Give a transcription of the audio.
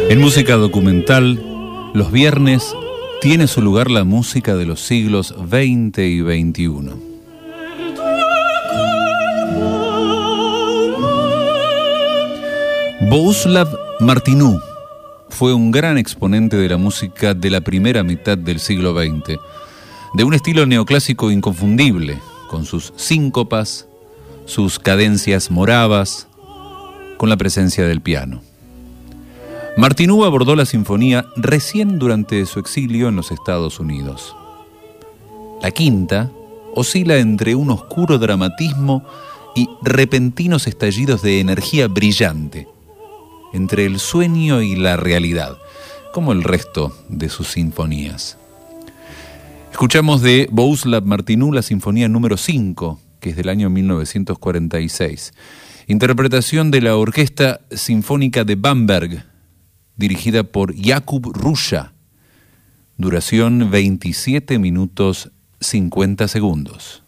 En música documental, los viernes tiene su lugar la música de los siglos XX y XXI. Bohuslav Martinů fue un gran exponente de la música de la primera mitad del siglo XX, de un estilo neoclásico inconfundible, con sus síncopas, sus cadencias moravas, con la presencia del piano. Martinů abordó la sinfonía recién durante su exilio en los Estados Unidos. La quinta oscila entre un oscuro dramatismo y repentinos estallidos de energía brillante, entre el sueño y la realidad, como el resto de sus sinfonías. Escuchamos de Bohuslav Martinů la sinfonía número 5, que es del año 1946, interpretación de la Orquesta Sinfónica de Bamberg, dirigida por Jakub Ruša, duración 27 minutos 50 segundos.